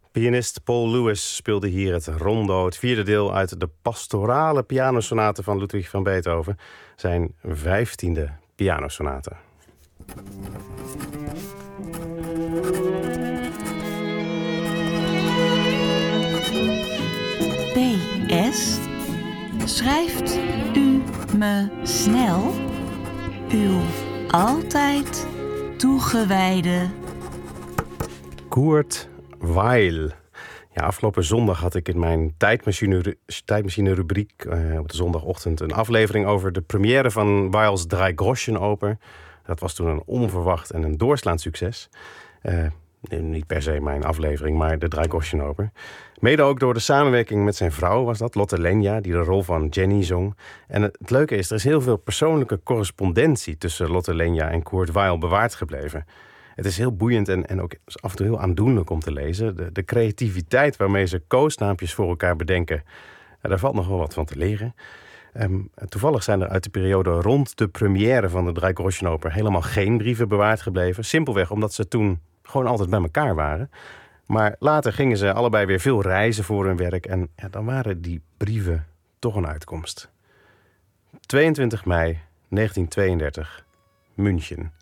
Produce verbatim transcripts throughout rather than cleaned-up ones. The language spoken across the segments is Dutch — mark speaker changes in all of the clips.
Speaker 1: Pianist Paul Lewis speelde hier het rondo, het vierde deel uit de pastorale pianosonate van Ludwig van Beethoven, zijn vijftiende pianosonate.
Speaker 2: P S. Schrijft u me snel uw altijd toegewijde
Speaker 1: Kurt Weill. Ja, afgelopen zondag had ik in mijn tijdmachine, tijdmachine-rubriek uh, op de zondagochtend een aflevering over de première van Weills Dreigroschenoper. Dat was toen een onverwacht en een doorslaand succes. Uh, niet per se mijn aflevering, maar de Dreigroschenoper. Mede ook door de samenwerking met zijn vrouw was dat, Lotte Lenya, die de rol van Jenny zong. En het, het leuke is, er is heel veel persoonlijke correspondentie tussen Lotte Lenya en Kurt Weill bewaard gebleven. Het is heel boeiend en, en ook af en toe heel aandoenlijk om te lezen. De, de creativiteit waarmee ze koosnaampjes voor elkaar bedenken, ja, daar valt nog wel wat van te leren. Um, toevallig zijn er uit de periode rond de première van de Dreigroschenoper helemaal geen brieven bewaard gebleven. Simpelweg omdat ze toen gewoon altijd bij elkaar waren. Maar later gingen ze allebei weer veel reizen voor hun werk. En ja, dan waren die brieven toch een uitkomst. tweeëntwintig mei negentien tweeëndertig, München.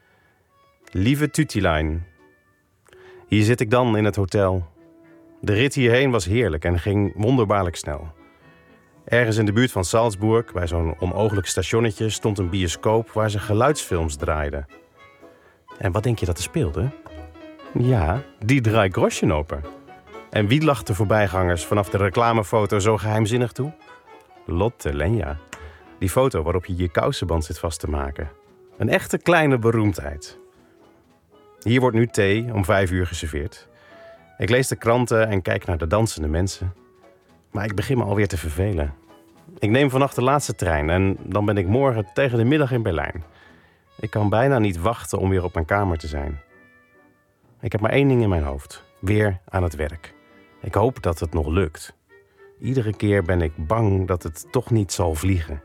Speaker 1: Lieve Tüttilein, hier zit ik dan in het hotel. De rit hierheen was heerlijk en ging wonderbaarlijk snel. Ergens in de buurt van Salzburg, bij zo'n onooglijk stationnetje, stond een bioscoop waar ze geluidsfilms draaiden. En wat denk je dat er speelde? Ja, die Dreigroschenoper. En wie lacht de voorbijgangers vanaf de reclamefoto zo geheimzinnig toe? Lotte Lenya. Die foto waarop je je kousenband zit vast te maken. Een echte kleine beroemdheid. Hier wordt nu thee om vijf uur geserveerd. Ik lees de kranten en kijk naar de dansende mensen. Maar ik begin me alweer te vervelen. Ik neem vannacht de laatste trein en dan ben ik morgen tegen de middag in Berlijn. Ik kan bijna niet wachten om weer op mijn kamer te zijn. Ik heb maar één ding in mijn hoofd. Weer aan het werk. Ik hoop dat het nog lukt. Iedere keer ben ik bang dat het toch niet zal vliegen.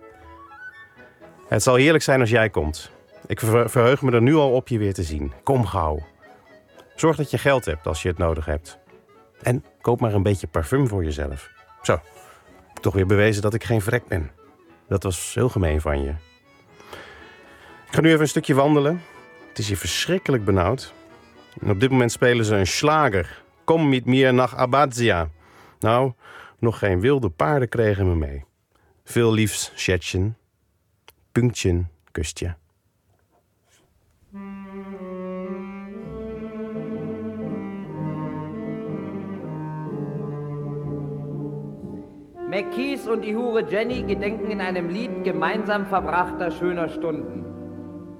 Speaker 1: Het zal heerlijk zijn als jij komt. Ik verheug me er nu al op je weer te zien. Kom gauw. Zorg dat je geld hebt als je het nodig hebt. En koop maar een beetje parfum voor jezelf. Zo, toch weer bewezen dat ik geen vrek ben. Dat was heel gemeen van je. Ik ga nu even een stukje wandelen. Het is hier verschrikkelijk benauwd. En op dit moment spelen ze een slager. Kom met mir nach Abbazia. Nou, nog geen wilde paarden kregen me mee. Veel liefs, Schätzchen. Punktchen, kustje.
Speaker 3: McKees und die Hure Jenny gedenken in einem Lied gemeinsam verbrachter schöner Stunden.